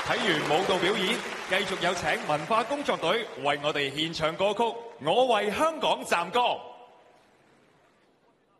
睇完舞蹈表演，繼續有請文化工作隊為我哋獻唱歌曲《我為香港站歌》。